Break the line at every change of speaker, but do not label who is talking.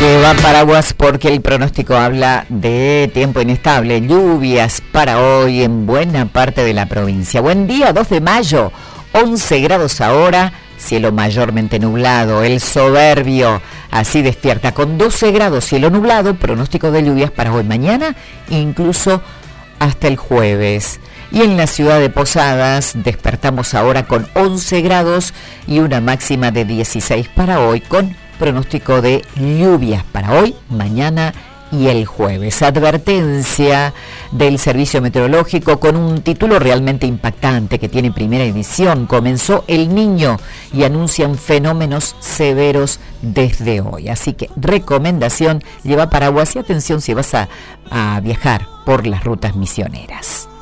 Lleva paraguas porque el pronóstico habla de tiempo inestable, lluvias para hoy en buena parte de la provincia. Buen día, 2 de mayo, 11 grados ahora, cielo mayormente nublado, el soberbio así despierta con 12 grados, cielo nublado, pronóstico de lluvias para hoy, mañana, incluso hasta el jueves. Y en la ciudad de Posadas despertamos ahora con 11 grados y una máxima de 16 para hoy, con pronóstico de lluvias para hoy, mañana y el jueves. Advertencia del Servicio Meteorológico con un título realmente impactante que tiene primera edición. Comenzó El Niño y anuncian fenómenos severos desde hoy. Así que recomendación, lleva paraguas y atención si vas a viajar por las rutas misioneras.